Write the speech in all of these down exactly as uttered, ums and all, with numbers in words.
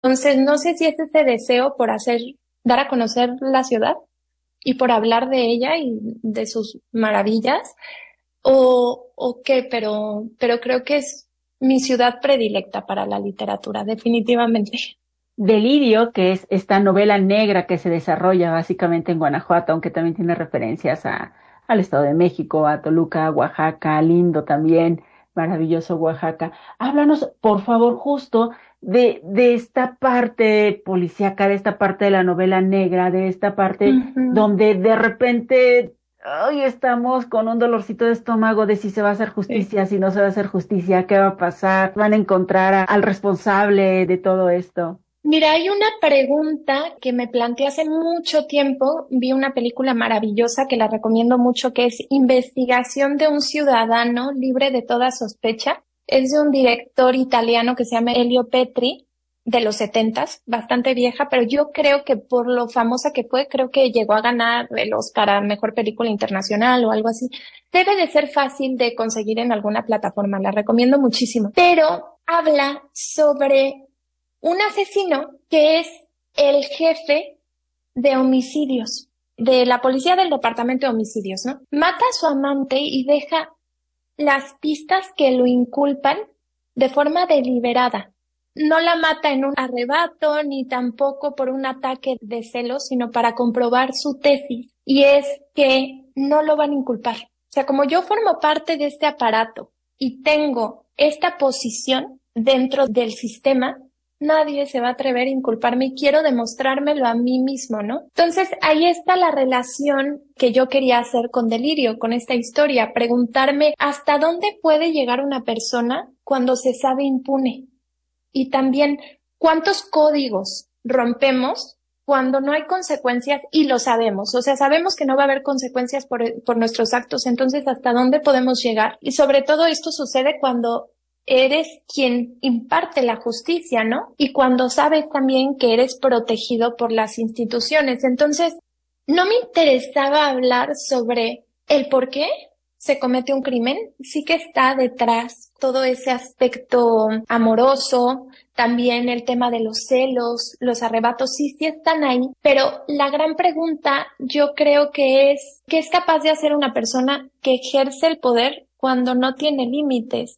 Entonces, no sé si es ese deseo por hacer, dar a conocer la ciudad y por hablar de ella y de sus maravillas, o, o qué, pero, pero creo que es mi ciudad predilecta para la literatura, definitivamente. Delirio, que es esta novela negra que se desarrolla básicamente en Guanajuato, aunque también tiene referencias a, al Estado de México, a Toluca, Oaxaca, lindo también, maravilloso Oaxaca. Háblanos, por favor, justo de, de esta parte policíaca, de esta parte de la novela negra, de esta parte Ujú. donde de repente hoy estamos con un dolorcito de estómago de si se va a hacer Sí. justicia, si no se va a hacer justicia, qué va a pasar, van a encontrar a- al responsable de todo esto. Mira, hay una pregunta que me planteé hace mucho tiempo. Vi una película maravillosa que la recomiendo mucho, que es Investigación de un ciudadano libre de toda sospecha. Es de un director italiano que se llama Elio Petri, de los setentas, bastante vieja, pero yo creo que por lo famosa que fue, creo que llegó a ganar el Oscar a Mejor Película Internacional o algo así. Debe de ser fácil de conseguir en alguna plataforma, la recomiendo muchísimo. Pero habla sobre un asesino que es el jefe de homicidios, de la policía del departamento de homicidios, ¿no? Mata a su amante y deja las pistas que lo inculpan de forma deliberada. No la mata en un arrebato ni tampoco por un ataque de celos, sino para comprobar su tesis, y es que no lo van a inculpar. O sea, como yo formo parte de este aparato y tengo esta posición dentro del sistema, nadie se va a atrever a inculparme y quiero demostrármelo a mí mismo, ¿no? Entonces, ahí está la relación que yo quería hacer con Delirio, con esta historia, preguntarme hasta dónde puede llegar una persona cuando se sabe impune y también cuántos códigos rompemos cuando no hay consecuencias y lo sabemos, o sea, sabemos que no va a haber consecuencias por, por nuestros actos, entonces hasta dónde podemos llegar. Y sobre todo esto sucede cuando eres quien imparte la justicia, ¿no? Y cuando sabes también que eres protegido por las instituciones. Entonces, no me interesaba hablar sobre el por qué se comete un crimen, sí que está detrás todo ese aspecto amoroso, también el tema de los celos, los arrebatos, sí, sí están ahí, pero la gran pregunta yo creo que es, ¿qué es capaz de hacer una persona que ejerce el poder cuando no tiene límites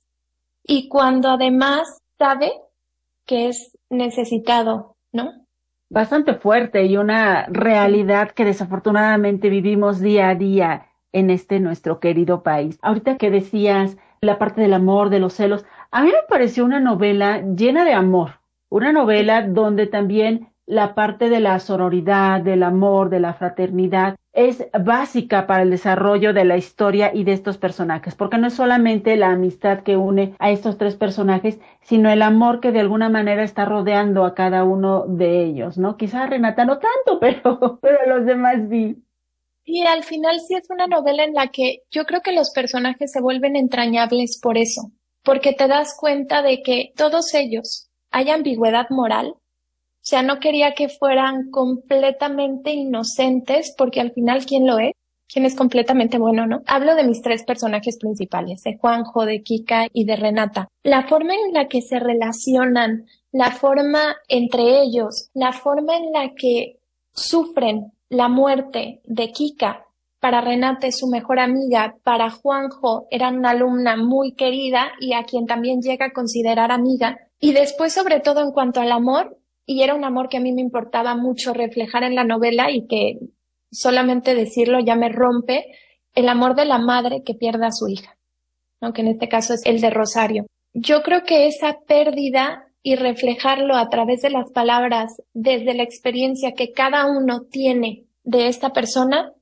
y cuando además sabe que es necesitado, ¿no? Bastante fuerte y una Sí. realidad que desafortunadamente vivimos día a día en este nuestro querido país. Ahorita que decías la parte del amor, de los celos, a mí me pareció una novela llena de amor, una Sí. novela donde también la parte de la sororidad, del amor, de la fraternidad es básica para el desarrollo de la historia y de estos personajes, porque no es solamente la amistad que une a estos tres personajes, sino el amor que de alguna manera está rodeando a cada uno de ellos, ¿no? Quizás a Renata no tanto, pero, pero a los demás sí. Y al final sí es una novela en la que yo creo que los personajes se vuelven entrañables por eso, porque te das cuenta de que todos ellos hay ambigüedad moral, o sea, no quería que fueran completamente inocentes, porque al final, ¿quién lo es? ¿Quién es completamente bueno, no? Hablo de mis tres personajes principales, de Juanjo, de Kika y de Renata. La forma en la que se relacionan, la forma entre ellos, la forma en la que sufren la muerte de Kika. Para Renata es su mejor amiga, para Juanjo era una alumna muy querida y a quien también llega a considerar amiga. Y después, sobre todo en cuanto al amor, y era un amor que a mí me importaba mucho reflejar en la novela y que solamente decirlo ya me rompe, el amor de la madre que pierde a su hija, ¿no? Que en este caso es el de Rosario. Yo creo que esa pérdida y reflejarlo a través de las palabras desde la experiencia que cada uno tiene de esta persona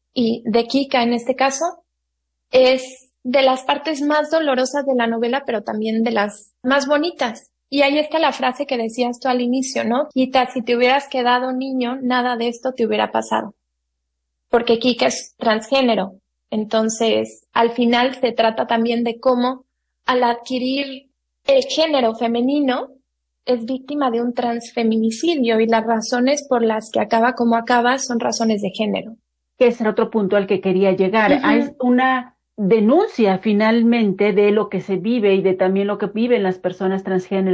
y de Kika en este caso, es de las partes más dolorosas de la novela, pero también de las más bonitas. Y ahí está la frase que decías tú al inicio, ¿no? Kika, si te hubieras quedado niño, nada de esto te hubiera pasado, porque Kika es transgénero. Entonces, al final se trata también de cómo al adquirir el género femenino es víctima de un transfeminicidio y las razones por las que acaba como acaba son razones de género. Que ese era otro punto al que quería llegar. Ah, es Ujú. una denuncia finalmente de lo que se vive y de también lo que viven las personas transgénero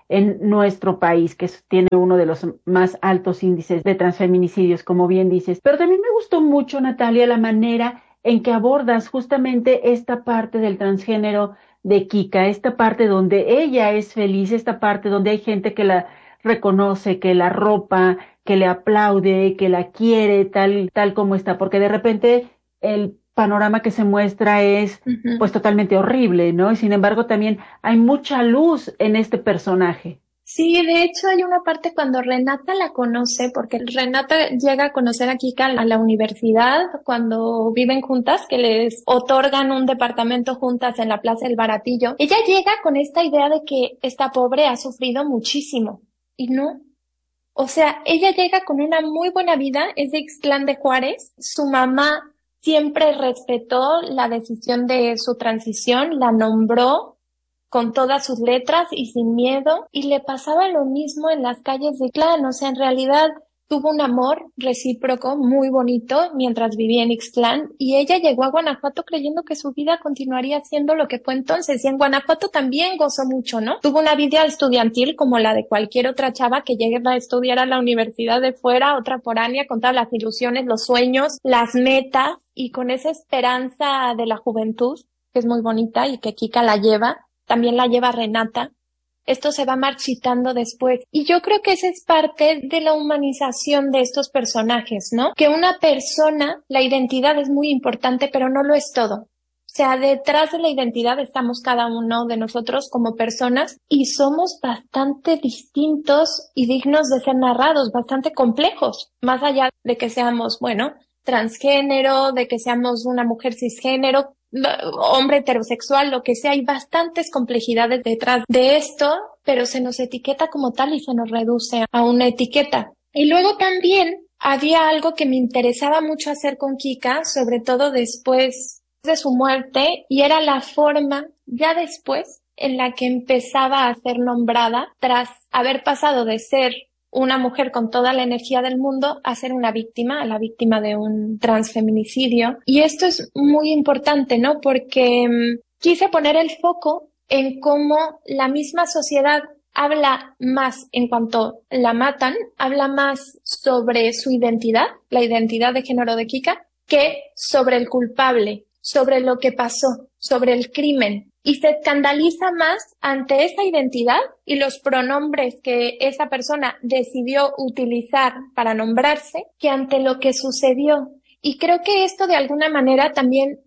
en nuestro país, que tiene uno de los más altos índices de transfeminicidios, como bien dices. Pero también me gustó mucho, Natalia, la manera en que abordas justamente esta parte del transgénero de Kika, esta parte donde ella es feliz, esta parte donde hay gente que la reconoce, que la arropa, que le aplaude, que la quiere tal, tal como está, porque de repente el panorama que se muestra es uh-huh. pues totalmente horrible, ¿no? Y sin embargo también hay mucha luz en este personaje. Sí, de hecho hay una parte cuando Renata la conoce, porque Renata llega a conocer a Kika a la universidad cuando viven juntas, que les otorgan un departamento juntas en la Plaza del Baratillo. Ella llega con esta idea de que esta pobre ha sufrido muchísimo, y no. O sea, ella llega con una muy buena vida, es de Ixtlán de Juárez, su mamá siempre respetó la decisión de su transición, la nombró con todas sus letras y sin miedo, y le pasaba lo mismo en las calles de Ixtlán. O sea, en realidad tuvo un amor recíproco muy bonito mientras vivía en Ixtlán, y ella llegó a Guanajuato creyendo que su vida continuaría siendo lo que fue entonces, y en Guanajuato también gozó mucho, ¿no? Tuvo una vida estudiantil como la de cualquier otra chava que llegue a estudiar a la universidad de fuera, otra foránea, con todas las ilusiones, los sueños, las metas, y con esa esperanza de la juventud, que es muy bonita y que Kika la lleva, también la lleva Renata. Esto se va marchitando después. Y yo creo que esa es parte de la humanización de estos personajes, ¿no? Que una persona, la identidad es muy importante, pero no lo es todo. O sea, detrás de la identidad estamos cada uno de nosotros como personas y somos bastante distintos y dignos de ser narrados, bastante complejos, más allá de que seamos, bueno, transgénero, de que seamos una mujer cisgénero, hombre heterosexual, lo que sea. Hay bastantes complejidades detrás de esto, pero se nos etiqueta como tal y se nos reduce a una etiqueta. Y luego también había algo que me interesaba mucho hacer con Kika, sobre todo después de su muerte, y era la forma, ya después, en la que empezaba a ser nombrada tras haber pasado de ser una mujer con toda la energía del mundo a ser una víctima, a la víctima de un transfeminicidio. Y esto es muy importante, ¿no? Porque um, quise poner el foco en cómo la misma sociedad habla más en cuanto la matan, habla más sobre su identidad, la identidad de género de Kika, que sobre el culpable, sobre lo que pasó, sobre el crimen. Y se escandaliza más ante esa identidad y los pronombres que esa persona decidió utilizar para nombrarse que ante lo que sucedió. Y creo que esto de alguna manera también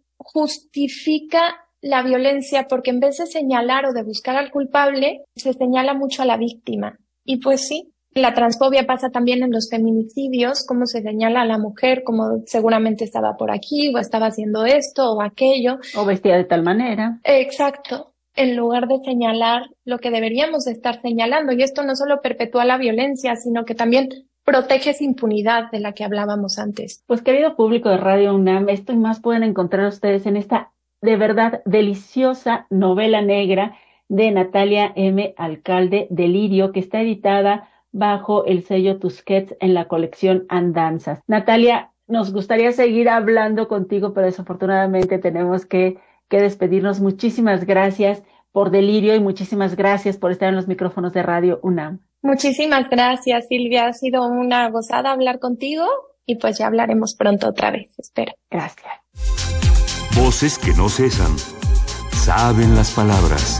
justifica la violencia, porque en vez de señalar o de buscar al culpable, se señala mucho a la víctima. Y pues sí, la transfobia pasa también en los feminicidios, cómo se señala a la mujer, como seguramente estaba por aquí, o estaba haciendo esto o aquello. O vestida de tal manera. Exacto, en lugar de señalar lo que deberíamos de estar señalando. Y esto no solo perpetúa la violencia, sino que también protege esa impunidad de la que hablábamos antes. Pues querido público de Radio UNAM, esto y más pueden encontrar ustedes en esta de verdad deliciosa novela negra de Natalia M. Alcalde, Delirio, que está editada bajo el sello Tusquets en la colección Andanzas. Natalia, nos gustaría seguir hablando contigo, pero desafortunadamente tenemos que, que despedirnos. Muchísimas gracias por Delirio y muchísimas gracias por estar en los micrófonos de Radio UNAM. Muchísimas gracias, Silvia. Ha sido una gozada hablar contigo y pues ya hablaremos pronto otra vez, espero. Gracias. Voces que no cesan, saben las palabras.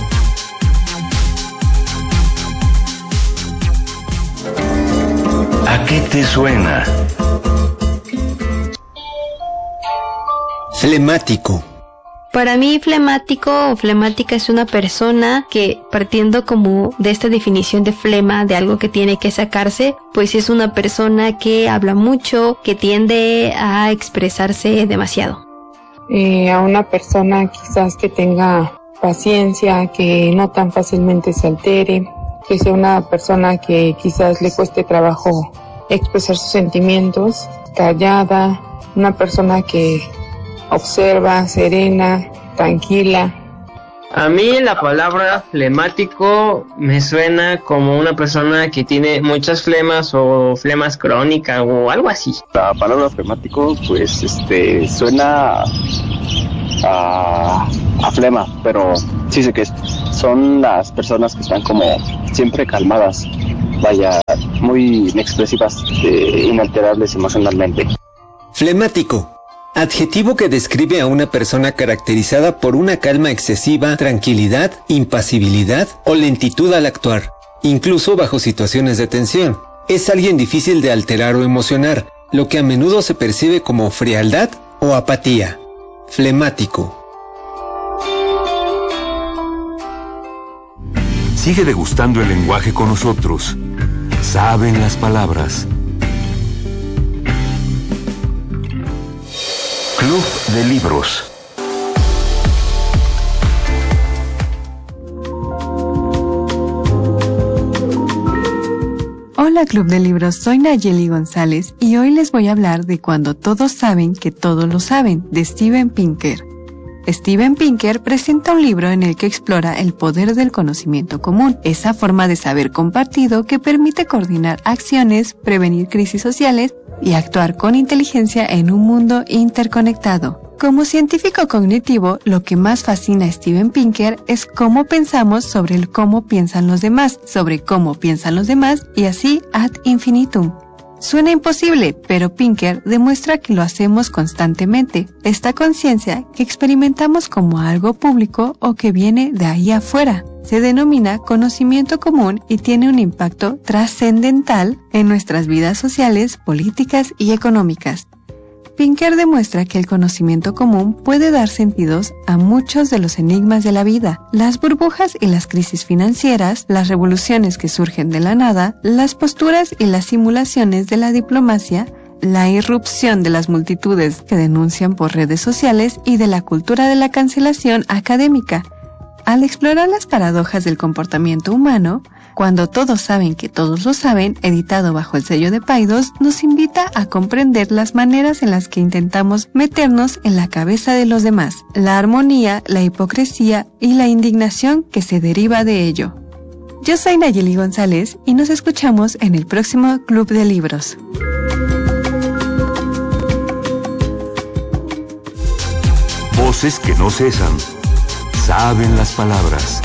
¿A qué te suena? Flemático. Para mí, flemático o flemática es una persona que, partiendo como de esta definición de flema, de algo que tiene que sacarse, pues es una persona que habla mucho, que tiende a expresarse demasiado. Eh, a una persona quizás que tenga paciencia, que no tan fácilmente se altere, que sea una persona que quizás le cueste trabajo expresar sus sentimientos, callada, una persona que observa, serena, tranquila. A mí la palabra flemático me suena como una persona que tiene muchas flemas o flemas crónicas o algo así. La palabra flemático pues este suena a, a flema, pero sí sé qué es. son las personas que están como siempre calmadas, vaya, muy inexpresivas, eh, inalterables emocionalmente. Flemático. Adjetivo que describe a una persona caracterizada por una calma excesiva, tranquilidad, impasibilidad o lentitud al actuar, incluso bajo situaciones de tensión. Es alguien difícil de alterar o emocionar, lo que a menudo se percibe como frialdad o apatía. Flemático. Sigue degustando el lenguaje con nosotros. Saben las palabras. Club de Libros. Hola Club de Libros, soy Nayeli González y hoy les voy a hablar de Cuando todos saben que todos lo saben, de Steven Pinker. Steven Pinker presenta un libro en el que explora el poder del conocimiento común, esa forma de saber compartido que permite coordinar acciones, prevenir crisis sociales y actuar con inteligencia en un mundo interconectado. Como científico cognitivo, lo que más fascina a Steven Pinker es cómo pensamos sobre el cómo piensan los demás, sobre cómo piensan los demás y así ad infinitum. Suena imposible, pero Pinker demuestra que lo hacemos constantemente. Esta conciencia que experimentamos como algo público o que viene de ahí afuera. Se denomina conocimiento común y tiene un impacto trascendental en nuestras vidas sociales, políticas y económicas. Pinker demuestra que el conocimiento común puede dar sentidos a muchos de los enigmas de la vida, las burbujas y las crisis financieras, las revoluciones que surgen de la nada, las posturas y las simulaciones de la diplomacia, la irrupción de las multitudes que denuncian por redes sociales y de la cultura de la cancelación académica. Al explorar las paradojas del comportamiento humano, Cuando todos saben que todos lo saben, editado bajo el sello de Paidós, nos invita a comprender las maneras en las que intentamos meternos en la cabeza de los demás, la armonía, la hipocresía y la indignación que se deriva de ello. Yo soy Nayeli González y nos escuchamos en el próximo Club de Libros. Voces que no cesan, saben las palabras.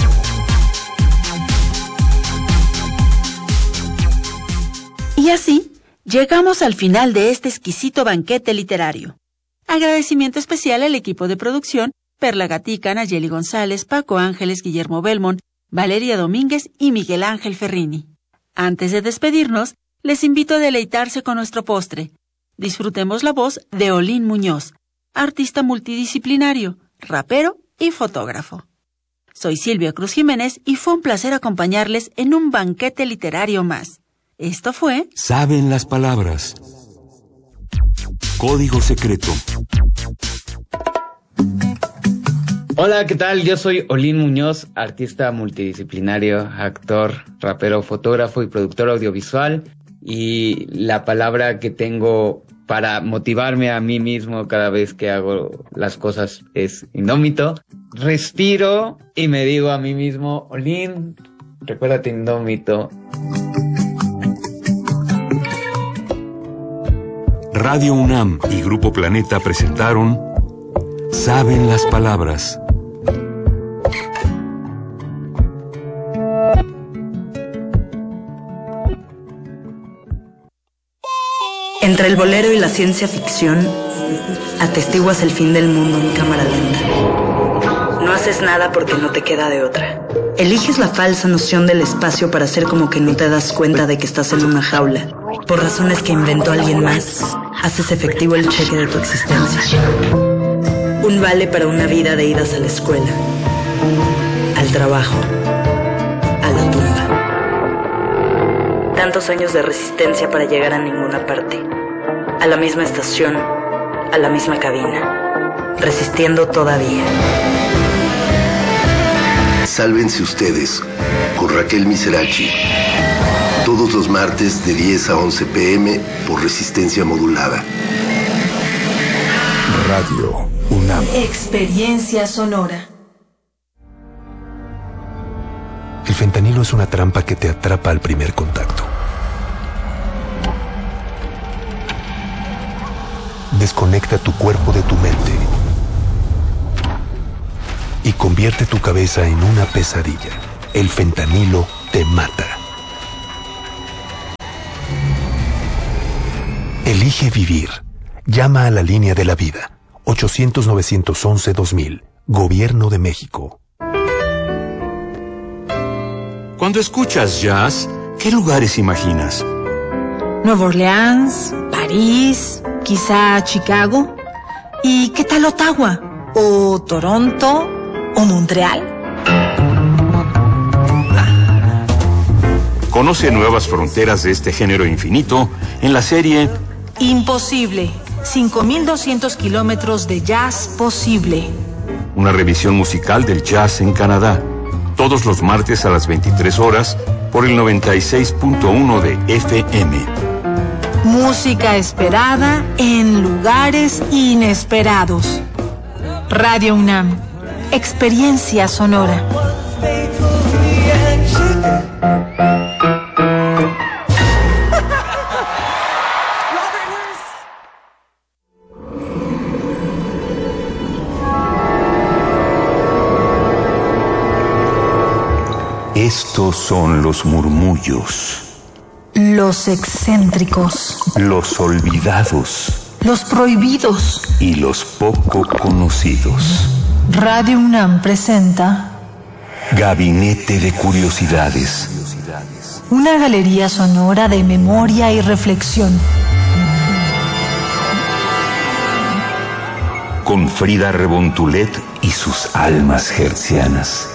Y así, llegamos al final de este exquisito banquete literario. Agradecimiento especial al equipo de producción, Perla Gatica, Nayeli González, Paco Ángeles, Guillermo Belmont, Valeria Domínguez y Miguel Ángel Ferrini. Antes de despedirnos, les invito a deleitarse con nuestro postre. Disfrutemos la voz de Olín Muñoz, artista multidisciplinario, rapero y fotógrafo. Soy Silvia Cruz Jiménez y fue un placer acompañarles en un banquete literario más. Esto fue... Saben las palabras. Código secreto. Hola, ¿qué tal? Yo soy Olín Muñoz, artista multidisciplinario, actor, rapero, fotógrafo y productor audiovisual. Y la palabra que tengo para motivarme a mí mismo cada vez que hago las cosas es indómito. Respiro y me digo a mí mismo, Olín, recuérdate indómito. Radio UNAM y Grupo Planeta presentaron Saben las palabras. Entre el bolero y la ciencia ficción, atestiguas el fin del mundo en cámara lenta. No haces nada porque no te queda de otra. Eliges la falsa noción del espacio para hacer como que no te das cuenta de que estás en una jaula. Por razones que inventó alguien más, haces efectivo el cheque de tu existencia. Un vale para una vida de idas a la escuela, al trabajo, a la tumba. Tantos años de resistencia para llegar a ninguna parte. A la misma estación, a la misma cabina. Resistiendo todavía. Sálvense ustedes, con Raquel Miserachi. Todos los martes de diez a once pm por resistencia modulada. Radio UNAM. Experiencia sonora. El fentanilo es una trampa que te atrapa al primer contacto. Desconecta tu cuerpo de tu mente y convierte tu cabeza en una pesadilla. El fentanilo te mata. Elige vivir. Llama a la línea de la vida. ochocientos, novecientos once, dos mil. Gobierno de México. Cuando escuchas jazz, ¿qué lugares imaginas? Nueva Orleans, París, quizá Chicago. ¿Y qué tal Ottawa? ¿O Toronto? ¿O Montreal? Conoce nuevas fronteras de este género infinito en la serie Imposible. cinco mil doscientos kilómetros de jazz posible. Una revisión musical del jazz en Canadá. Todos los martes a las veintitrés horas por el noventa y seis punto uno de F M. Música esperada en lugares inesperados. Radio UNAM. Experiencia sonora. Estos son los murmullos. Los excéntricos. Los olvidados. Los prohibidos. Y los poco conocidos. Radio UNAM presenta Gabinete de Curiosidades. Una galería sonora de memoria y reflexión. Con Frida Rebontulet y sus almas hertzianas.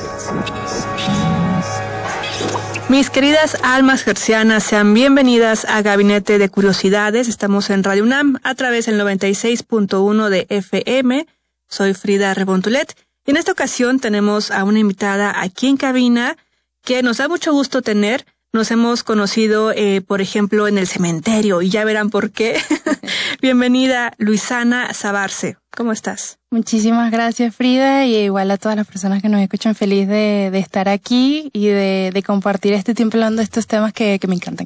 Mis queridas almas hertzianas, sean bienvenidas a Gabinete de Curiosidades. Estamos en Radio UNAM a través del noventa y seis punto uno de F M. Soy Frida Rebontulet y en esta ocasión tenemos a una invitada aquí en cabina que nos da mucho gusto tener. Nos hemos conocido, eh, por ejemplo, en el cementerio y ya verán por qué. Bienvenida, Luisana Sabarce. ¿Cómo estás? Muchísimas gracias, Frida, y igual a todas las personas que nos escuchan, feliz de, de estar aquí y de, de compartir este tiempo hablando de estos temas que, que me encantan.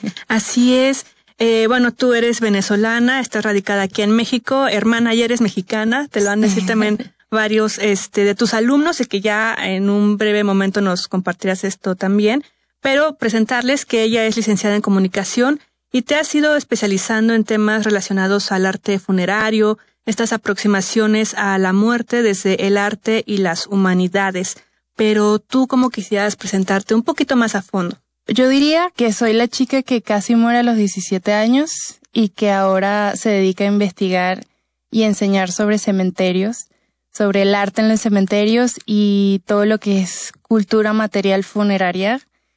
Así es. Eh, bueno, tú eres venezolana, estás radicada aquí en México, hermana, y eres mexicana, te lo han de decir también varios este, de tus alumnos, y que ya en un breve momento nos compartirás esto también. Pero presentarles que ella es licenciada en comunicación y te has ido especializando en temas relacionados al arte funerario, estas aproximaciones a la muerte desde el arte y las humanidades. Pero tú, ¿cómo quisieras presentarte un poquito más a fondo? Yo diría que soy la chica que casi muere a los diecisiete años y que ahora se dedica a investigar y enseñar sobre cementerios, sobre el arte en los cementerios y todo lo que es cultura material funeraria.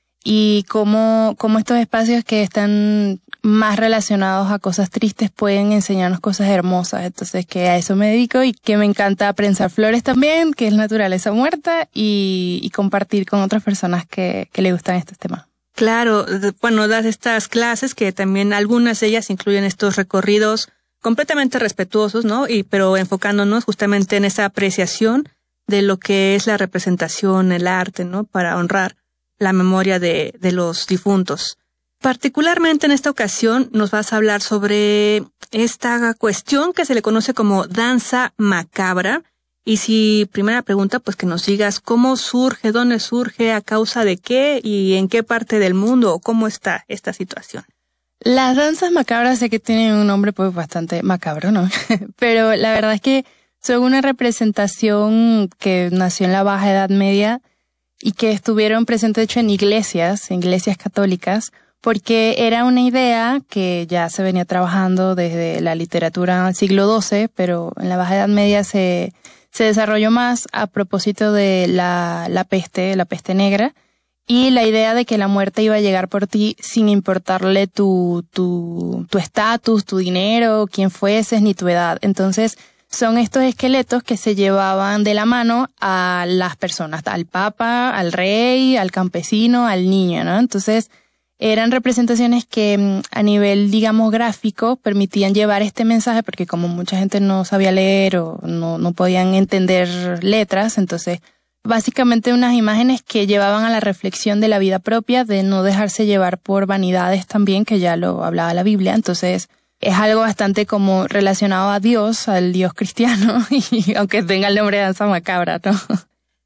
Y cómo, cómo estos espacios que están más relacionados a cosas tristes pueden enseñarnos cosas hermosas. Entonces, que a eso me dedico y que me encanta prensar flores también, que es naturaleza muerta, y, y compartir con otras personas que, que le gustan estos temas. Claro, bueno, das estas clases que también algunas de ellas incluyen estos recorridos completamente respetuosos, ¿no? Y pero enfocándonos justamente en esa apreciación de lo que es la representación, el arte, ¿no? Para honrar la memoria de, de los difuntos. Particularmente en esta ocasión nos vas a hablar sobre esta cuestión que se le conoce como danza macabra. Y si, primera pregunta, pues que nos digas cómo surge, dónde surge, a causa de qué y en qué parte del mundo o cómo está esta situación. Las danzas macabras sé que tienen un nombre pues bastante macabro, ¿no? Pero la verdad es que son una representación que nació en la Baja Edad Media y que estuvieron presentes, de hecho, en iglesias, en iglesias católicas, porque era una idea que ya se venía trabajando desde la literatura del siglo doce, pero en la Baja Edad Media se, se desarrolló más a propósito de la, la peste, la peste negra, y la idea de que la muerte iba a llegar por ti sin importarle tu, tu, tu estatus, tu dinero, quién fueses, ni tu edad. Entonces, son estos esqueletos que se llevaban de la mano a las personas, al papa, al rey, al campesino, al niño, ¿no? Entonces, eran representaciones que a nivel, digamos, gráfico permitían llevar este mensaje, porque como mucha gente no sabía leer o no, no podían entender letras, entonces, básicamente unas imágenes que llevaban a la reflexión de la vida propia, de no dejarse llevar por vanidades también, que ya lo hablaba la Biblia. Entonces, es algo bastante como relacionado a Dios, al Dios cristiano, y aunque tenga el nombre de danza macabra, ¿no?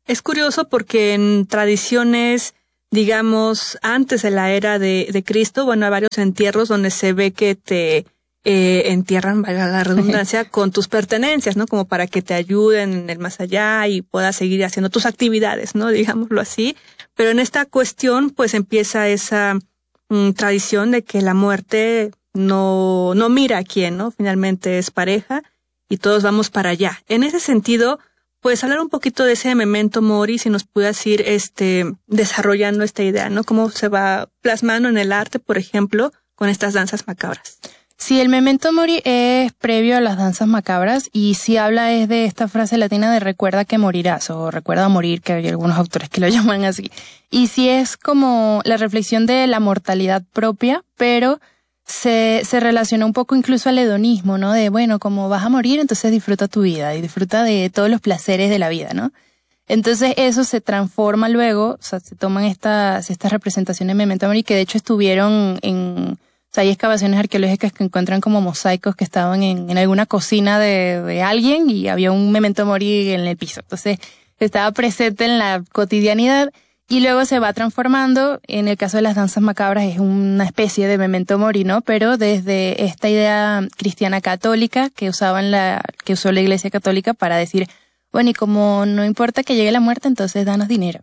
Es curioso porque en tradiciones, digamos, antes de la era de, de Cristo, bueno, hay varios entierros donde se ve que te eh, entierran, valga la redundancia, con tus pertenencias, ¿no? Como para que te ayuden en el más allá y puedas seguir haciendo tus actividades, ¿no? Digámoslo así. Pero en esta cuestión, pues empieza esa mm, tradición de que la muerte no, no mira a quién, ¿no? Finalmente es pareja y todos vamos para allá. En ese sentido, pues hablar un poquito de ese memento mori, si nos pudieras ir este, desarrollando esta idea, ¿no? Cómo se va plasmando en el arte, por ejemplo, con estas danzas macabras. Sí, el memento mori es previo a las danzas macabras y sí habla es de esta frase latina de recuerda que morirás o recuerda morir, que hay algunos autores que lo llaman así. Y sí es como la reflexión de la mortalidad propia, pero se, se relaciona un poco incluso al hedonismo, ¿no? De, bueno, como vas a morir, entonces disfruta tu vida y disfruta de todos los placeres de la vida, ¿no? Entonces eso se transforma luego, o sea, se toman estas, estas representaciones de memento mori que de hecho estuvieron en... O sea, hay excavaciones arqueológicas que encuentran como mosaicos que estaban en, en alguna cocina de, de alguien y había un memento mori en el piso. Entonces, estaba presente en la cotidianidad y luego se va transformando. En el caso de las danzas macabras es una especie de memento mori, ¿no? Pero desde esta idea cristiana católica que usaban la, que usó la Iglesia Católica para decir, bueno, y como no importa que llegue la muerte, entonces danos dinero.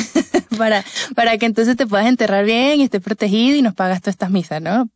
para, para que entonces te puedas enterrar bien y estés protegido y nos pagas todas estas misas, ¿no?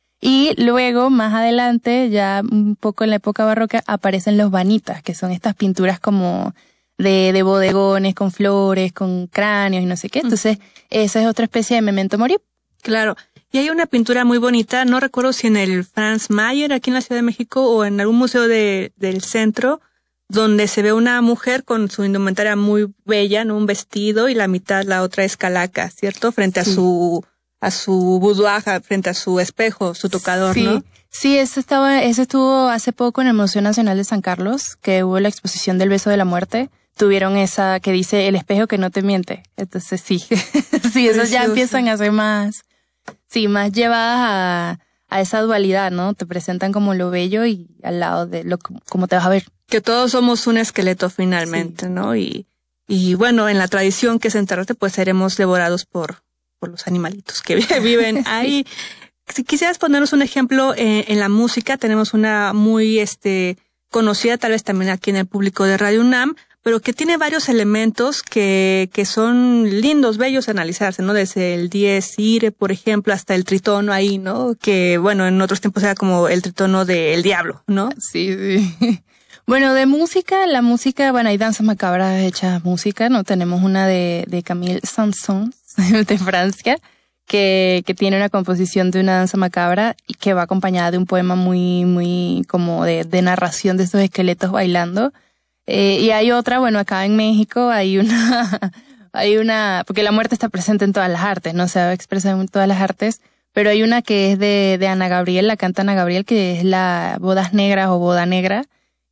Y luego, más adelante, ya un poco en la época barroca, aparecen los vanitas, que son estas pinturas como de, de bodegones, con flores, con cráneos y no sé qué. Entonces, esa es otra especie de memento mori. Claro. Y hay una pintura muy bonita, no recuerdo si en el Franz Mayer, aquí en la Ciudad de México, o en algún museo de, del centro, donde se ve una mujer con su indumentaria muy bella, ¿no? Un vestido, y la mitad, la otra es calaca, ¿cierto? Frente sí. a su... a su boudoir, frente a su espejo, su tocador, sí, ¿no? Sí, ese estaba, ese estuvo hace poco en el Museo Nacional de San Carlos, que hubo la exposición del beso de la muerte. Tuvieron esa que dice el espejo que no te miente. Entonces sí, sí, esos ya empiezan a ser más, sí, más llevadas a, a esa dualidad, ¿no? Te presentan como lo bello y al lado de lo, como te vas a ver. Que todos somos un esqueleto finalmente, sí. ¿no? Y, y bueno, en la tradición que es enterrarte, pues seremos devorados por por los animalitos que viven ahí. Si quisieras ponernos un ejemplo eh, en la música, tenemos una muy este conocida, tal vez también aquí en el público de Radio UNAM, pero que tiene varios elementos que que son lindos, bellos de analizarse, ¿no? Desde el diez ire, por ejemplo, hasta el tritono ahí, ¿no? Que, bueno, en otros tiempos era como el tritono del diablo, ¿no? Sí, sí. Bueno, de música, la música, bueno, hay danzas macabras hechas música, ¿no? Tenemos una de, de Camille Saint-Saëns, de Francia, que, que tiene una composición de una danza macabra y que va acompañada de un poema muy, muy como de, de narración de estos esqueletos bailando. Eh, y hay otra, bueno, acá en México hay una, hay una, porque la muerte está presente en todas las artes, no se va a expresar en todas las artes, pero hay una que es de, de Ana Gabriel, la canta Ana Gabriel, que es la Bodas Negras o Boda Negra,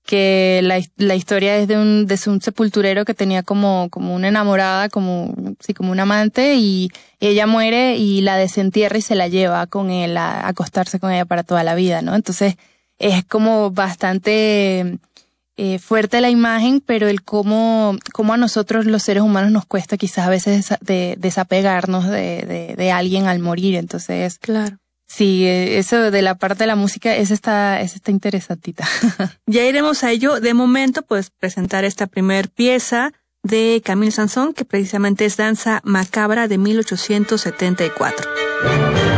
que la, la historia es de un, de un sepulturero que tenía como, como una enamorada, como, sí, como un amante, y ella muere y la desentierra y se la lleva con él a, a acostarse con ella para toda la vida, ¿no? Entonces, es como bastante eh, fuerte la imagen, pero el cómo, cómo a nosotros los seres humanos nos cuesta quizás a veces de, desapegarnos de, de, de alguien al morir, entonces, claro. Sí, eso de la parte de la música, esa está, esa está interesantita. Ya iremos a ello. De momento, pues, presentar esta primer pieza de Camille Saint-Saëns, que precisamente es Danza Macabra de mil ochocientos setenta y cuatro.